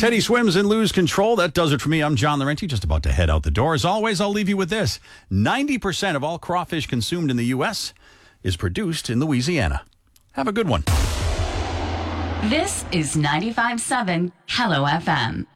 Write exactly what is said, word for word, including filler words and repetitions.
Teddy swims and lose control. That does it for me. I'm John Laurenti, just about to head out the door. As always, I'll leave you with this. ninety percent of all crawfish consumed in the U S is produced in Louisiana. Have a good one. This is ninety-five point seven Hello F M.